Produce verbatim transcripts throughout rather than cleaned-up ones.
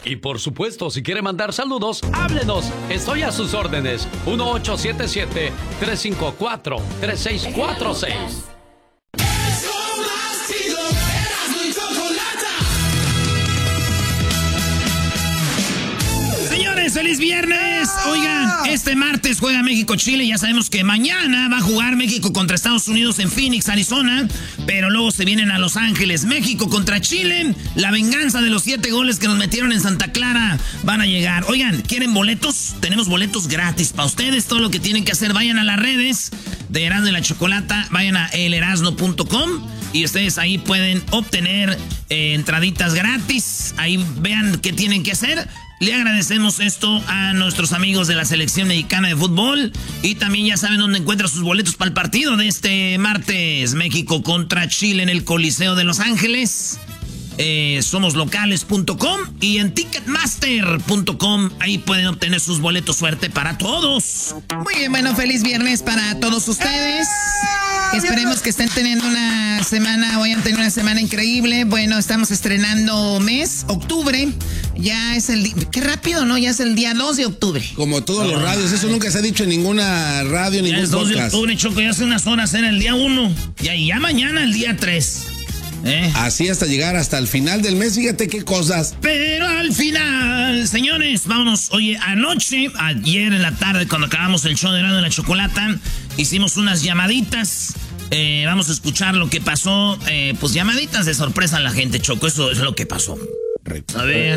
Y por supuesto, si quiere mandar saludos, háblenos. Estoy a sus órdenes. uno ocho siete siete, tres cinco cuatro, tres seis cuatro seis. Señores, feliz viernes. Oigan, este martes juega México-Chile. Ya sabemos que mañana va a jugar México contra Estados Unidos en Phoenix, Arizona. Pero luego se vienen a Los Ángeles. México contra Chile. La venganza de los siete goles que nos metieron en Santa Clara van a llegar. Oigan, ¿quieren boletos? Tenemos boletos gratis para ustedes. Todo lo que tienen que hacer, vayan a las redes de Erasmo y la Chocolata. Vayan a el erasmo punto com. Y ustedes ahí pueden obtener eh, entraditas gratis. Ahí vean qué tienen que hacer. Le agradecemos esto a nuestros amigos de la Selección Mexicana de Fútbol. Y también ya saben dónde encuentran sus boletos para el partido de este martes. México contra Chile en el Coliseo de Los Ángeles. Eh, somos locales punto com y en ticketmaster punto com. Ahí pueden obtener sus boletos. Suerte para todos. Muy bien, bueno, feliz viernes para todos ustedes. Esperemos que estén teniendo una semana, vayan a tener una semana increíble. Bueno, estamos estrenando mes, octubre. Ya es el día, qué rápido, ¿no? Ya es el día dos de octubre. Como todos los radios, eso nunca se ha dicho en ninguna radio, ya ningún es dos podcast. de octubre, Choco, ya hace unas horas era el día uno. Ya, y ya mañana el día tres. ¿Eh? Así hasta llegar hasta el final del mes, fíjate qué cosas. Pero al final, señores, vámonos. Oye, anoche, ayer en la tarde, cuando acabamos el show de Erasmo y la Chocolata, hicimos unas llamaditas. Eh, vamos a escuchar lo que pasó. Eh, pues llamaditas de sorpresa a la gente, Choco. Eso es lo que pasó. A ver.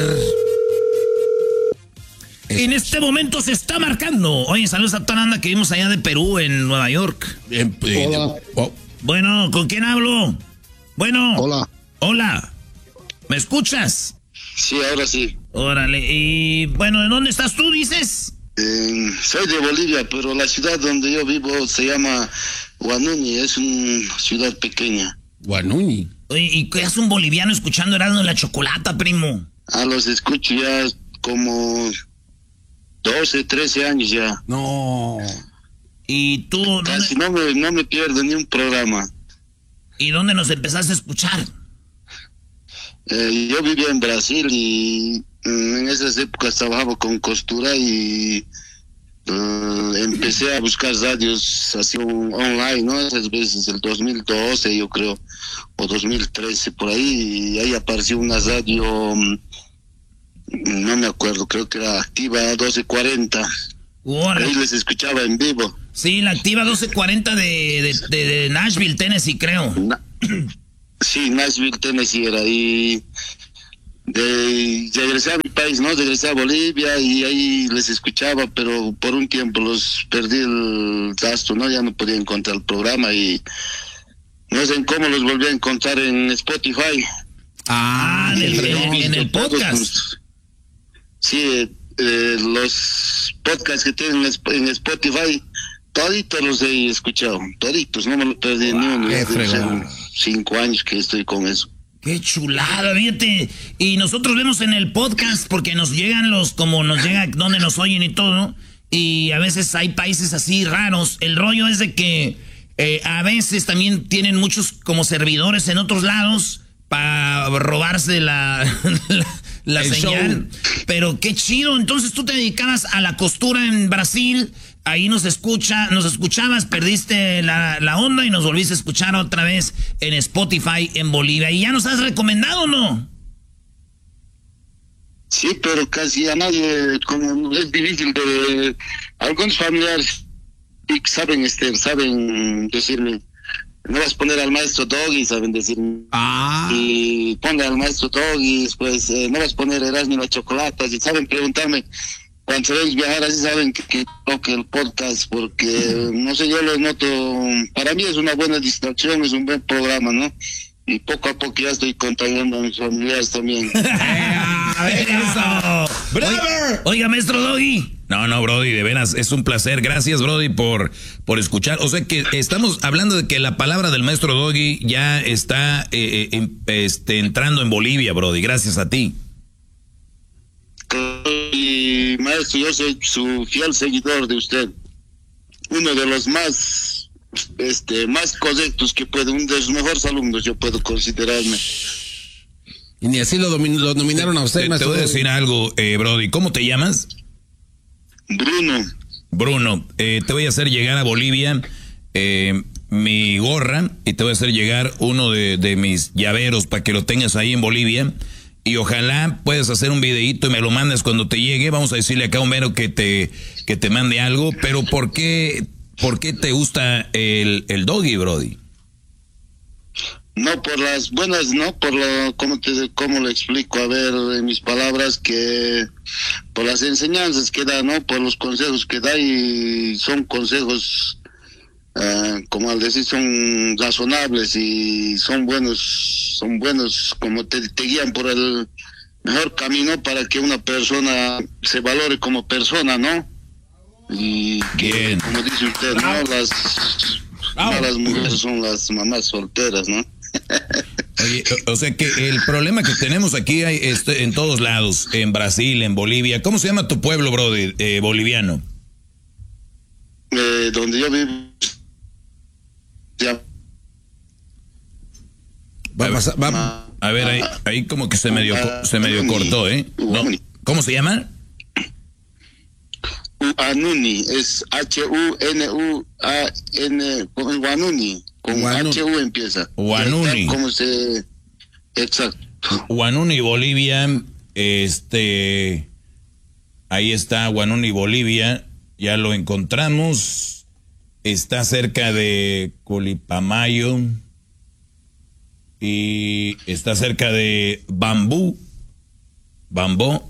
En este momento se está marcando. Oye, saludos a toda la banda que vimos allá de Perú, en Nueva York. Bien, bien. Hola. Bueno, ¿con quién hablo? Bueno. Hola. Hola. ¿Me escuchas? Sí, ahora sí. Órale. Y bueno, ¿de dónde estás tú, dices? Eh, soy de Bolivia, pero la ciudad donde yo vivo se llama Huanuni, es una ciudad pequeña. Guanuñi. Oye, ¿y qué hace un boliviano escuchando Erasmo y la Chocolata, primo? Ah, los escucho ya como doce, trece años ya. No. ¿Y tú dónde, Casi no me, no me pierdo ni un programa. ¿Y dónde nos empezaste a escuchar? Eh, yo vivía en Brasil y mm, en esas épocas trabajaba con costura y uh, empecé a buscar radios así un, online, ¿no? Esas veces, el dos mil doce yo creo, o dos mil trece por ahí, y ahí apareció una radio, um, no me acuerdo, creo que era Activa doce cuarenta. Órale. Ahí les escuchaba en vivo. Sí, la Activa doce cuarenta de, de, de, de Nashville, Tennessee, creo. Na- sí, Nashville, Tennessee era, y de, regresé a mi país, ¿no? Regresé a Bolivia y ahí les escuchaba, pero por un tiempo los perdí el rastro, ¿no? Ya no podía encontrar el programa y no sé cómo los volví a encontrar en Spotify. Ah, en el, en, en el podcast. Sí, eh, los podcasts que tienen en Spotify, toditos los he escuchado, toditos, no me lo perdí Wow, ni uno. qué Ya fregado. hace cinco años que estoy con eso. Qué chulada, fíjate. Y nosotros vemos en el podcast porque nos llegan los, como nos llega donde nos oyen y todo. Y a veces hay países así raros. El rollo es de que eh, a veces también tienen muchos como servidores en otros lados para robarse la, la, la señal. Show. Pero qué chido. Entonces tú te dedicabas a la costura en Brasil. Ahí nos escucha, nos escuchabas, perdiste la, la onda y nos volviste a escuchar otra vez en Spotify en Bolivia. ¿Y ya nos has recomendado, no? Sí, pero casi a nadie, como es difícil de... Algunos familiares saben, este, saben decirme, no vas a poner al maestro Doggy, saben decirme. Ah. Y ponle al maestro Doggy, después eh, no vas a poner Erasmo y la Chocolata, y saben preguntarme... Cuando se ven viajar así saben que, que toque el podcast porque, no sé, yo lo noto, para mí es una buena distracción, es un buen programa, ¿no? Y poco a poco ya estoy contagiando a mis familiares también. A ver eso. Oiga, oiga, maestro Doggy. No, no, Brody, de veras, es un placer. Gracias, Brody, por, por escuchar. O sea que estamos hablando de que la palabra del maestro Doggy ya está eh, eh, este, entrando en Bolivia, Brody. Gracias a ti. Y maestro, yo soy su fiel seguidor de usted, uno de los más este más correctos que puede, uno de los mejores alumnos yo puedo considerarme. Y ni así lo, domin- lo nominaron a usted, Te, te maestro. voy a decir algo, eh, Brody. ¿Cómo te llamas? Bruno. Bruno, eh, te voy a hacer llegar a Bolivia eh, mi gorra y te voy a hacer llegar uno de, de mis llaveros para que lo tengas ahí en Bolivia. Y ojalá puedas hacer un videíto y me lo mandes cuando te llegue. Vamos a decirle acá a Homero que te, que te mande algo. Pero ¿por qué, por qué te gusta el, el Doggy, Brody? No, por las buenas, no, por lo, ¿cómo te, cómo lo explico? A ver, en mis palabras, que por las enseñanzas que da, ¿no? Por los consejos que da, y son consejos, uh, como al decir, son razonables y son buenos, son buenos, como te, te guían por el mejor camino para que una persona se valore como persona, ¿no? Y que, Bien. como dice usted, ¿no? Las, no, las mujeres son las mamás solteras, ¿no? Oye, o, o sea que el problema que tenemos aquí hay este, en todos lados, en Brasil, en Bolivia. ¿Cómo se llama tu pueblo, Brody, eh, boliviano? Eh, donde yo vivo, ya, Va a pasar, va, A ver, ahí, ahí como que se medio, se medio cortó, ¿eh? No, ¿cómo se llama? Huanuni, es H U N U A N, con Huanuni, con Huanuni. H U empieza. Huanuni. ¿Cómo se...? Exacto. Huanuni, Bolivia, este, ahí está Huanuni, Bolivia, ya lo encontramos, está cerca de Colipamayo y está cerca de Bambú, Bambó.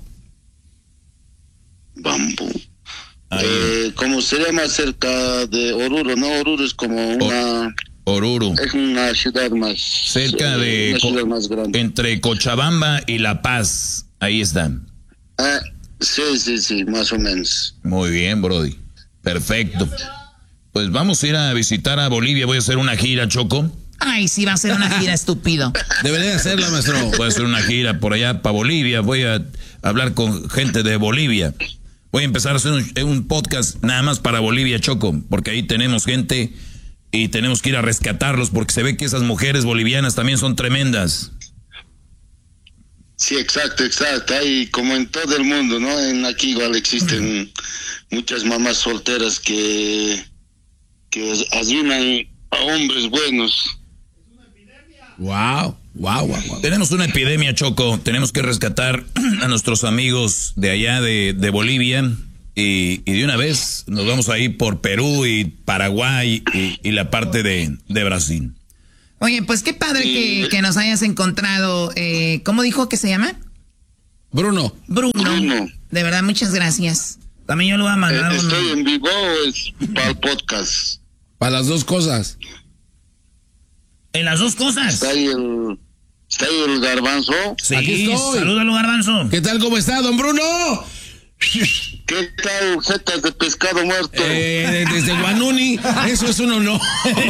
Bambú. Ahí. Eh, como se llama cerca de Oruro, ¿no? Oruro es como una... Oruro. Es una ciudad más... Cerca eh, de... Una ciudad Co- más grande. entre Cochabamba y La Paz. Ahí están. Ah, sí, sí, sí, más o menos. Muy bien, Brody. Perfecto. Pues vamos a ir a visitar a Bolivia. Voy a hacer una gira, Choco. Ay, sí, va a ser una gira, estúpido. debería hacerla, maestro. Voy a hacer una gira por allá para Bolivia. Voy a hablar con gente de Bolivia. Voy a empezar a hacer un, un podcast nada más para Bolivia, Choco. Porque ahí tenemos gente y tenemos que ir a rescatarlos porque se ve que esas mujeres bolivianas también son tremendas. Sí, exacto, exacto. Hay como en todo el mundo, ¿no? En aquí igual existen muchas mamás solteras que, que arruinan a hombres buenos. Wow, wow, wow, wow. Tenemos una epidemia, Choco. Tenemos que rescatar a nuestros amigos de allá de, de Bolivia. Y, y de una vez nos vamos a ir por Perú y Paraguay y, y la parte de, de Brasil. Oye, pues qué padre que, que nos hayas encontrado. Eh, ¿Cómo dijo que se llama? Bruno. Bruno. Bruno. De verdad, muchas gracias. También yo lo voy a Eh, mandar. un- ¿Estoy en vivo o es para el podcast? Para las dos cosas. En las dos cosas. ¿Está ahí el, está ahí el garbanzo? Sí, Aquí estoy. salúdalo, Garbanzo. ¿Qué tal, cómo está, don Bruno? ¿Qué tal, jetas de pescado muerto? Eh, desde Guanuni, eso es un honor.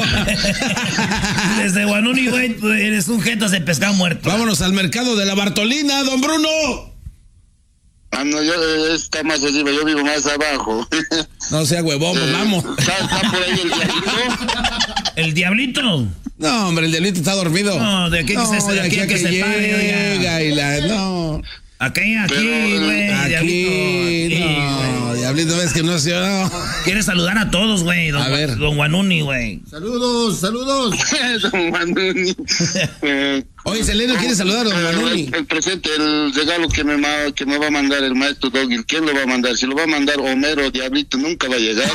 Desde Guanuni, güey, eres un jetas de pescado muerto. Vámonos al mercado de la Bartolina, don Bruno. Ah, no, yo eh, está más arriba, yo vivo más abajo. No sea huevón, pues Eh, vamos. ¿Está, está por ahí el diablito? ¿El diablito? No, hombre, el diablito está dormido. No, de aquí que se- de aquí a que se pare, oiga. llega y la... No, Aquí, aquí, Pero, güey, aquí, diablito. Sí, no, güey. diablito, ves que no se... No. Quiere saludar a todos, güey. Don, A ver. don Guanuni, güey. Saludos, saludos. Don Manuni. Eh, Oye, Selena quiere saludar a don eh, Manuni. El, el presente, el regalo que me, ma- que me va a mandar el maestro Doggy, ¿quién lo va a mandar? Si lo va a mandar Homero, Diablito, nunca va a llegar.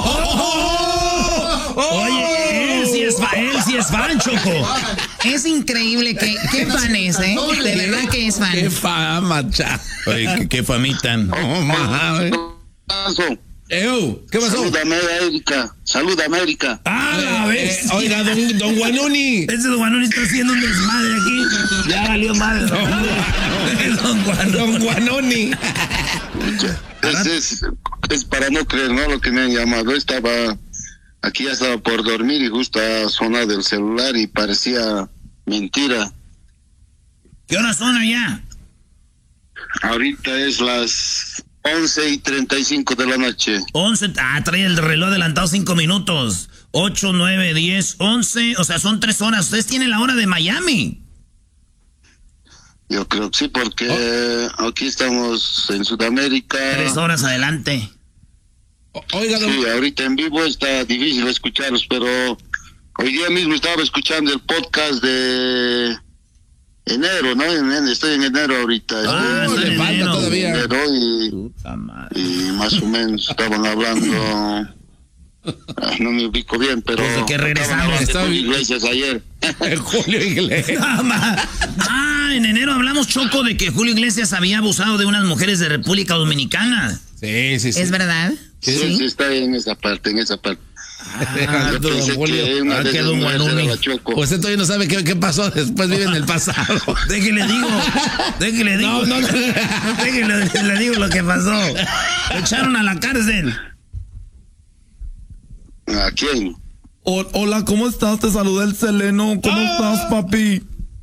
Oye, él sí es fan, él sí es fan, Choco. Es increíble que, qué fan es, ¿eh? De verdad que es fan. Qué fama, cha. Oye, qué, qué famita. No, mames. Paso. Ew, ¿qué pasó? Salud América, salud América. Ah, la Eh, vez. oiga, don, don Guanuni. Ese don Guanuni está haciendo un desmadre aquí. Ya valió madre. Don Guanuni. Don Guanoni. Es, es, es para no creer, ¿no? Lo que me han llamado. Estaba, aquí ya estaba por dormir y justo ha sonado el celular y parecía mentira. ¿Qué horas son allá? Ahorita es las once y treinta y cinco de la noche. once. Ah, trae el reloj adelantado cinco minutos. ocho, nueve, diez, once. O sea, son tres horas. Ustedes tienen la hora de Miami. Yo creo que sí, porque oh. aquí estamos en Sudamérica. Tres horas adelante. O, oiga, don... Sí, ahorita en vivo está difícil escucharlos, pero hoy día mismo estaba escuchando el podcast de enero, ¿no? En, en, estoy en enero ahorita. Ah, estoy, le falta enero, todavía. Enero y, y más o menos estaban hablando... Ay, no me ubico bien, pero... Desde que regresamos. Estaba en Iglesias ayer. Julio Iglesias. Ah, en enero hablamos, Choco, de que Julio Iglesias había abusado de unas mujeres de República Dominicana. Sí, sí, sí. ¿Es verdad? Sí, sí, sí está en esa parte, en esa parte. Ah, Yo pensé que una Ah, de que esas don mujeres Guanuni. era la Choco. Usted todavía no sabe qué, qué pasó después, vive en el pasado. Déjale digo, déjale digo. No, no, no. Déjale le digo lo que pasó. Lo echaron a la cárcel. ¿A quién? O- hola, ¿cómo estás? Te saluda el Seleno. ¿Cómo estás, papi?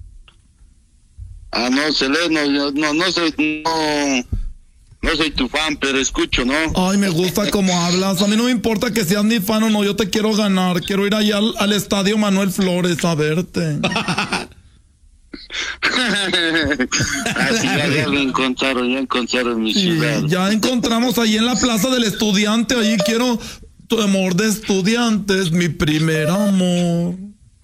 Ah, no, Seleno, yo no, no soy, no, no soy tu fan, pero escucho, ¿no? Ay, me gusta cómo hablas. A mí no me importa que seas mi fan o no. Yo te quiero ganar. Quiero ir allá al, al estadio Manuel Flores a verte. Así ya, ya lo encontraron, ya encontraron mi Sí, ciudad. ya encontramos ahí en la plaza del estudiante. Allí quiero tu amor de estudiantes, mi primer amor.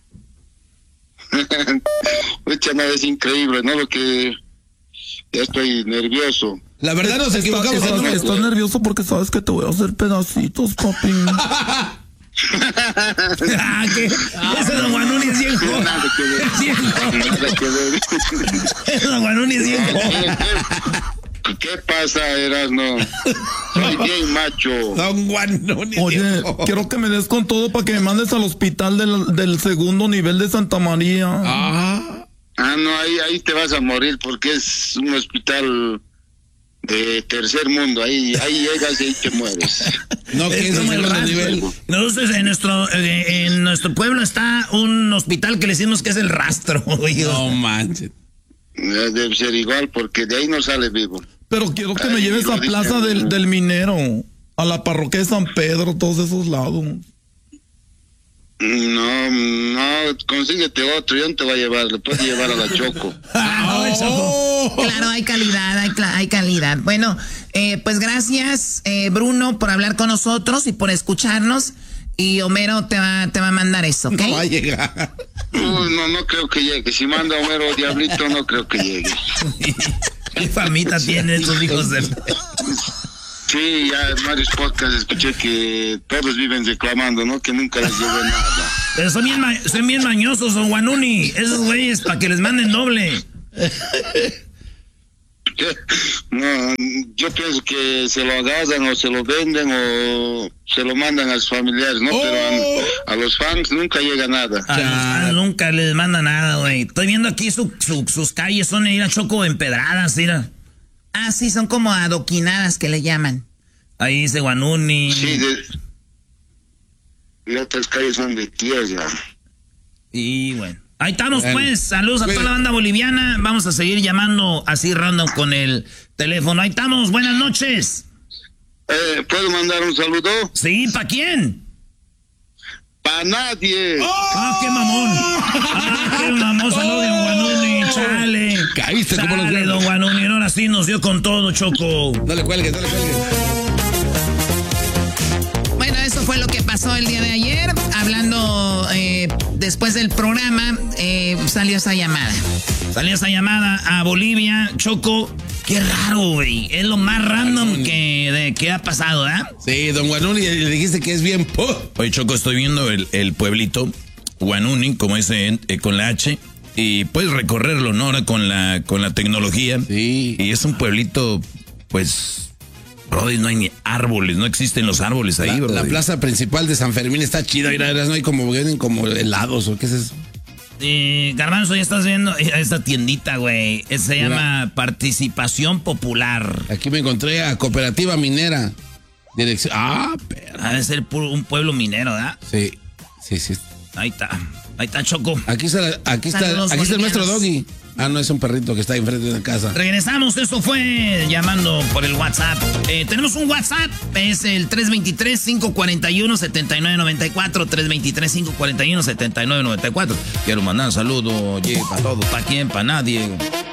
Pucha, no, es increíble, ¿no? Lo que... Ya estoy nervioso. La verdad nos equivocamos. Estás, en estás nervioso porque sabes que te voy a hacer pedacitos, papi. Ah, ¿qué? Ese don Guanuni es bien joven. Nada que ver. Es bien joven. Nada que ver. Ese don Guanuni es bien joven. ¿Qué, qué pasa, Erasmo? Soy bien macho. Don Guanuni. Oye, quiero que me des con todo para que me mandes al hospital del, del segundo nivel de Santa María. Ah. Ah, no, ahí, ahí te vas a morir porque es un hospital de tercer mundo. Ahí, ahí llegas y ahí te mueres. No, que es el como el segundo rastro. nivel. Nosotros en nuestro, eh, en nuestro pueblo está un hospital que le decimos que es el rastro. Oye. No manches. Debe ser igual porque de ahí no sale vivo. Pero quiero que Ay, me lleves lo a dije, Plaza ¿no? del, del Minero, a la parroquia de San Pedro, todos esos lados. No, no, consíguete otro, yo no te voy a llevar, le puedes llevar a la Choco. Ah, no, Choco. Claro, hay calidad, hay, cla- hay calidad. Bueno, eh, pues gracias, eh, Bruno, por hablar con nosotros y por escucharnos. Y Homero te va, te va a mandar eso, ¿ok? No va a llegar. No, no, no creo que llegue. Si manda Homero Diablito, no creo que llegue. ¿Qué famita tienen esos hijos de... Sí, ya en varios podcasts escuché que todos viven reclamando, ¿no? Que nunca les llegó nada. Pero son bien, ma- son bien mañosos, don Guanuni. Esos güeyes para que les manden doble. No, yo pienso que se lo agarran o se lo venden o se lo mandan a sus familiares, ¿no? Oh. Pero a, a los fans nunca llega nada. A los fans nunca les manda nada, güey. Estoy viendo aquí su, su- sus calles, son ir a Choco empedradas, mira. Ah, sí, son como adoquinadas que le llaman. Ahí dice Guanuni. Sí, de... y otras calles son de tierra. Y bueno. Ahí estamos, Bueno. pues. Saludos a toda la banda boliviana. Vamos a seguir llamando así random con el teléfono. Ahí estamos. Buenas noches. Eh, ¿Puedo mandar un saludo? Sí, ¿para quién? ¡Pa' nadie! Ah, qué mamón. Ah, qué mamón. Saludos, don Guanuni. Chale. Caíste como los Chale, grandes. don Guanuni. Ahora sí nos dio con todo, Choco. No le cuelgues, no le cuelgues. Bueno, eso fue lo que pasó el día de ayer. Hablando eh, después del programa, eh, salió esa llamada. Salió esa llamada a Bolivia, Choco. Qué raro, güey. Es lo más random que, de, que ha pasado, ¿eh? Sí, don Guanuni, le dijiste que es bien po. Oye, Choco, estoy viendo el, el pueblito Guanuni, como dice eh, con la H, y puedes recorrerlo, ¿no? Ahora con la, con la tecnología. Sí. Y es un pueblito, pues, brody, no hay ni árboles, no existen los árboles ahí, La, brody. la plaza principal de San Fermín está chida, mira, no hay como, vienen como helados o qué es eso. Eh, Garbanzo, ya estás viendo esta tiendita, güey. Eh, Se Mira. llama Participación Popular. Aquí me encontré a Cooperativa Minera. Dirección. Ah, pero. Ha de ser puro- un pueblo minero, ¿verdad? Sí, sí, sí. Ahí está. Ahí está, Choco. Aquí está, aquí está, Saludos, aquí está el maestro bolivianos. Doggy. Ah, no, es un perrito que está enfrente de la casa. Regresamos, eso fue llamando por el WhatsApp. Eh, tenemos un WhatsApp, es el tres dos tres, cinco cuatro uno, siete nueve nueve cuatro, tres dos tres, cinco cuatro uno, siete nueve nueve cuatro. Quiero mandar un saludo, oye, para todos, para quién, para nadie.